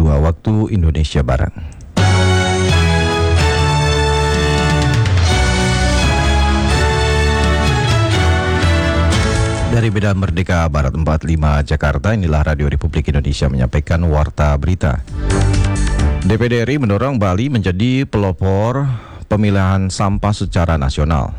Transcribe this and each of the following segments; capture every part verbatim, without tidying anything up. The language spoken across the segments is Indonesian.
dua waktu Indonesia Barat. Dari Medan Merdeka Barat empat puluh lima Jakarta, inilah Radio Republik Indonesia menyampaikan Warta Berita. D P D R I mendorong Bali menjadi pelopor pemilahan sampah secara nasional.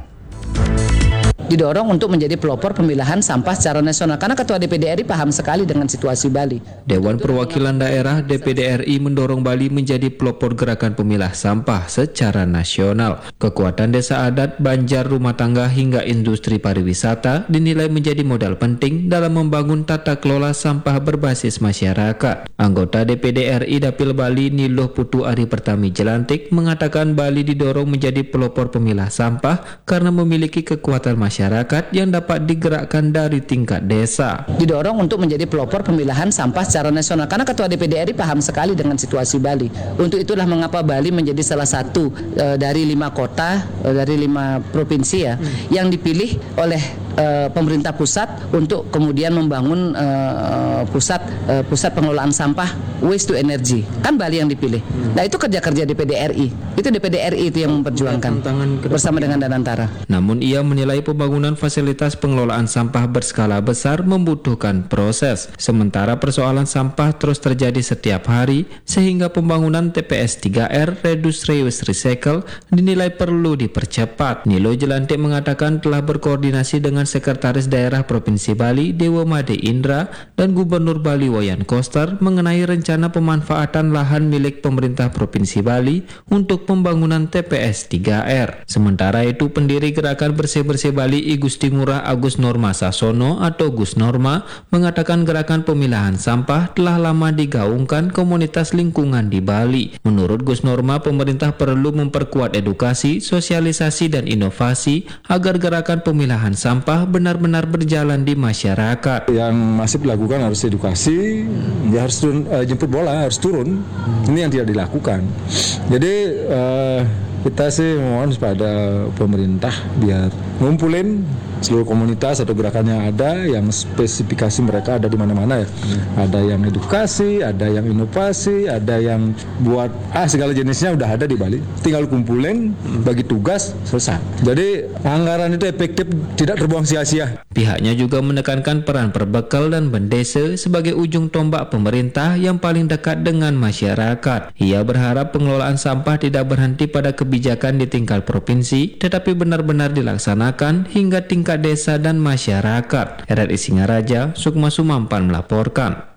Didorong untuk menjadi pelopor pemilahan sampah secara nasional karena Ketua D P D R I paham sekali dengan situasi Bali. Dewan Perwakilan Daerah D P D R I mendorong Bali menjadi pelopor gerakan pemilah sampah secara nasional. Kekuatan desa adat, banjar, rumah tangga hingga industri pariwisata dinilai menjadi modal penting dalam membangun tata kelola sampah berbasis masyarakat. Anggota D P D R I Dapil Bali Niluh Putu Ari Pertami Jelantik mengatakan Bali didorong menjadi pelopor pemilah sampah karena memiliki kekuatan masyarakat masyarakat yang dapat digerakkan dari tingkat desa. Didorong untuk menjadi pelopor pemilahan sampah secara nasional karena Ketua D P D R I paham sekali dengan situasi Bali. Untuk itulah mengapa Bali menjadi salah satu e, dari lima kota, e, dari lima provinsi ya, hmm. yang dipilih oleh e, pemerintah pusat untuk kemudian membangun e, pusat e, pusat pengelolaan sampah waste to energy. Kan Bali yang dipilih. Hmm. Nah itu kerja-kerja D P D R I. Itu D P D R I itu yang memperjuangkan bersama dengan Danantara. Namun ia menilai pembangunan fasilitas pengelolaan sampah berskala besar membutuhkan proses. Sementara persoalan sampah terus terjadi setiap hari sehingga pembangunan T P S tiga R Reduce Reuse Recycle dinilai perlu dipercepat. Nilo Jelantik mengatakan telah berkoordinasi dengan Sekretaris Daerah Provinsi Bali Dewa Made Indra dan Gubernur Bali Wayan Koster mengenai rencana pemanfaatan lahan milik pemerintah Provinsi Bali untuk pembangunan T P S tiga R. Sementara itu pendiri Gerakan Bersih-Bersih Bali I Gusti Ngurah Agus Norma Sasono atau Gus Norma mengatakan gerakan pemilahan sampah telah lama digaungkan komunitas lingkungan di Bali. Menurut Gus Norma, pemerintah perlu memperkuat edukasi, sosialisasi dan inovasi agar gerakan pemilahan sampah benar-benar berjalan di masyarakat. Yang masih dilakukan harus edukasi, ya harus turun, uh, jemput bola, harus turun. Ini yang tidak dilakukan. Jadi uh, kita sih mohon kepada pemerintah biar ngumpulin seluruh komunitas atau gerakan yang ada, yang spesifikasi mereka ada di mana-mana ya. Hmm. Ada yang edukasi, ada yang inovasi, ada yang buat ah segala jenisnya udah ada di Bali. Tinggal kumpulin, bagi tugas, selesai. Jadi anggaran itu efektif, tidak terbuang sia-sia. Pihaknya juga menekankan peran perbekal dan bendesa sebagai ujung tombak pemerintah yang paling dekat dengan masyarakat. Ia berharap pengelolaan sampah tidak berhenti pada kebijakan di tingkat provinsi, tetapi benar-benar dilaksanakan hingga tingkat desa dan masyarakat. R R I Singaraja, Sukma Sumampan melaporkan.